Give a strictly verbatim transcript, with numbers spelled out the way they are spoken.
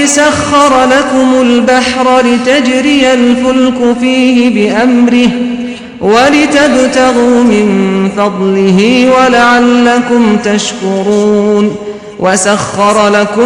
سخر لكم البحر لتجري الفلك فيه بأمره ولتبتغوا من فضله ولعلكم تشكرون وسخر لكم